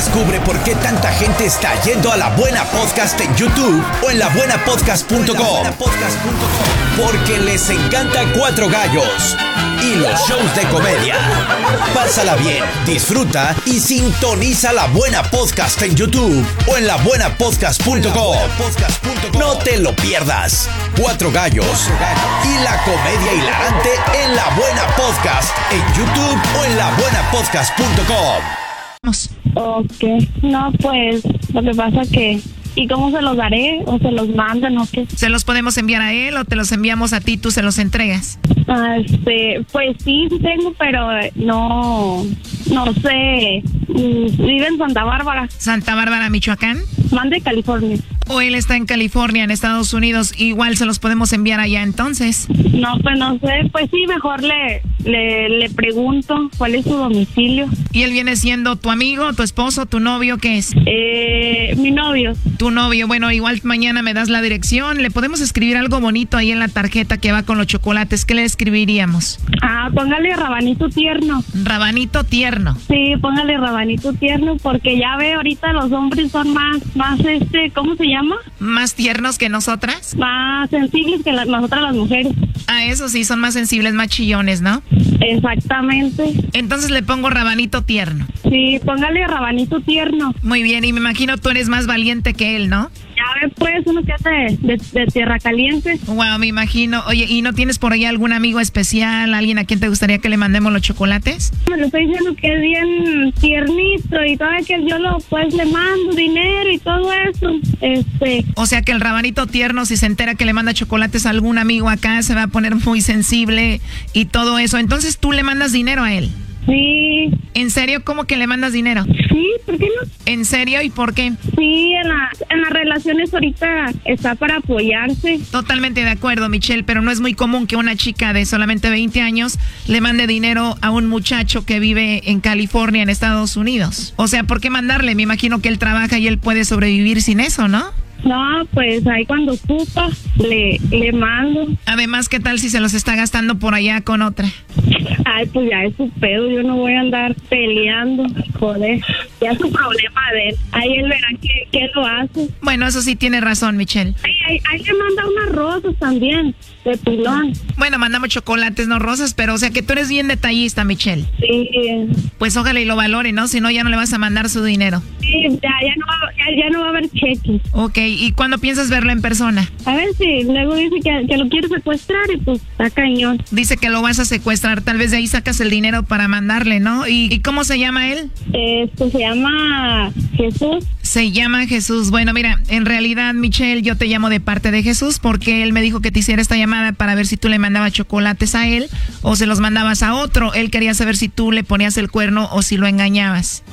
Descubre por qué tanta gente está yendo a La Buena Podcast en YouTube o en labuenapodcast.com. Porque les encanta Cuatro Gallos y los shows de comedia. Pásala bien, disfruta y sintoniza La Buena Podcast en YouTube o en labuenapodcast.com. No te lo pierdas. Cuatro Gallos y la comedia hilarante en La Buena Podcast en YouTube o en labuenapodcast.com. Ok, no, pues lo que pasa que... ¿Y cómo se los daré? ¿O se los mandan o qué? ¿Se los podemos enviar a él o te los enviamos a ti, tú se los entregas? Pues sí tengo, pero no sé. Vive en Santa Bárbara. ¿Santa Bárbara, Michoacán? Mande California. ¿O él está en California, en Estados Unidos? Igual se los podemos enviar allá entonces. No, pues no sé. Pues sí, mejor le pregunto cuál es su domicilio. ¿Y él viene siendo tu amigo, tu esposo, tu novio? ¿Qué es? Mi novio. Tu novio. Bueno, igual mañana me das la dirección. Le podemos escribir algo bonito ahí en la tarjeta que va con los chocolates. ¿Qué le escribiríamos? Póngale rabanito tierno. Rabanito tierno. Sí, póngale rabanito tierno porque ya ve, ahorita los hombres son más ¿cómo se llama? ¿Más tiernos que nosotras? Más sensibles que nosotras las mujeres. Eso sí, son más sensibles, más chillones, ¿no? Exactamente. Entonces le pongo rabanito tierno. Sí, póngale rabanito tierno. Muy bien, y me imagino tú eres más valiente que él, ¿no? Ya ves, pues, uno que hace de tierra caliente. Wow, me imagino. Oye, ¿y no tienes por ahí algún amigo especial, alguien a quien te gustaría que le mandemos los chocolates? Me lo estoy diciendo que es bien tiernito y todavía que yo le mando dinero y todo eso. O sea que el rabanito tierno, si se entera que le manda chocolates a algún amigo acá, se va a poner muy sensible y todo eso. Entonces tú le mandas dinero a él. Sí. ¿En serio? ¿Cómo que le mandas dinero? Sí, ¿por qué no? ¿En serio? ¿Y por qué? Sí, en las relaciones ahorita está para apoyarse. Totalmente de acuerdo, Michelle, pero no es muy común que una chica de solamente 20 años le mande dinero a un muchacho que vive en California, en Estados Unidos. O sea, ¿por qué mandarle? Me imagino que él trabaja y él puede sobrevivir sin eso, ¿no? No, pues ahí cuando ocupa, le mando. Además, ¿qué tal si se los está gastando por allá con otra? Ay, pues ya es su pedo, yo no voy a andar peleando, joder, ya es su problema de él. Ahí él verá qué lo hace. Bueno, eso sí tiene razón, Michelle. Ahí le manda unas rosas también, de pilón. Bueno, mandamos chocolates, no rosas, pero o sea que tú eres bien detallista, Michelle. Sí. Pues ojalá y lo valore, ¿no? Si no, ya no le vas a mandar su dinero. Sí, ya no va a haber cheques. Ok, ¿y cuándo piensas verlo en persona? A ver si luego dice que lo quiere secuestrar y pues está cañón. Dice que lo vas a secuestrar, tal vez de ahí sacas el dinero para mandarle, ¿no? ¿Y cómo se llama él? Se llama Jesús. Se llama Jesús. Bueno, mira, en realidad, Michelle, yo te llamo de parte de Jesús porque él me dijo que te hiciera esta llamada para ver si tú le mandabas chocolates a él o se los mandabas a otro. Él quería saber si tú le ponías el cuerno o si lo engañabas.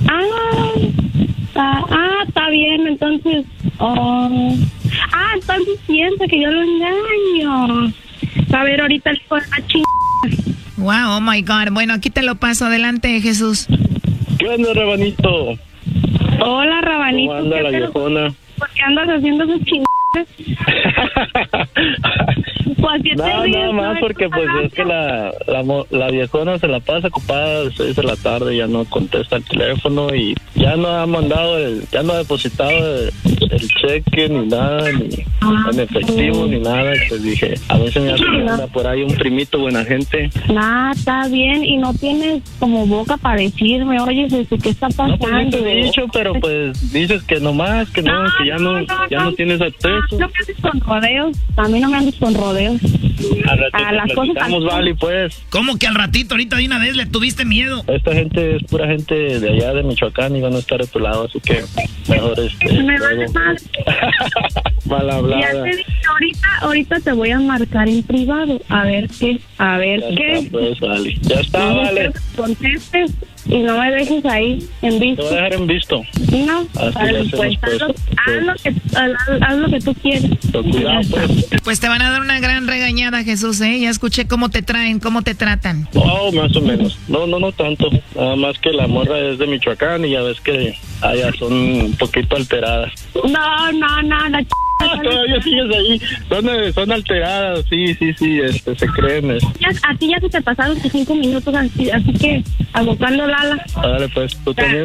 Está bien, entonces... entonces piensa que yo lo engaño. A ver, ahorita le pongo la chingada. Wow, oh my God. Bueno, aquí te lo paso. Adelante, Jesús. ¿Qué onda, Rabanito? Hola, Rabanito. ¿Cómo anda la viejona? ¿Por qué andas haciendo esas chingadas? Pues, nada más porque pues es que la viejona se la pasa ocupada a las 6 de la tarde, ya no contesta el teléfono y ya no ha mandado ya no ha depositado el cheque ni nada, ni en efectivo ni nada. Pues dije, a ver si me hace anda por ahí un primito buena gente. Está bien, y no tienes como boca para decirme, oye, ¿qué está pasando? No, pues te he dicho, pero pues dices que nomás, que no, que ya no tienes acceso. No me andes con rodeos, a mí no me andes con rodeos. A las cosas vale, pues. ¿Cómo que al ratito, ahorita de una vez le tuviste miedo? Esta gente es pura gente de allá de Michoacán y van a estar de tu lado, así que mejor me vale mal. Mal hablada. Ya te dije, ahorita te voy a marcar en privado, a ver qué. Está, pues, vale. Ya está, vale. Contestes y no me dejes ahí en visto. Te voy a dejar en visto. No, pues haz lo que tú quieres. Cuidado, pues. Pues te van a dar una gran regañada, Jesús, ¿eh? Ya escuché cómo te traen, cómo te tratan. Oh, más o menos. No tanto. Nada más que la morra es de Michoacán y ya ves que allá son un poquito alteradas. No, la todavía sigues ahí. Son alteradas, sí, se creen. A ti ya se te pasaron tus 5 minutos, así que abocando Lala. Dale, pues, tú también.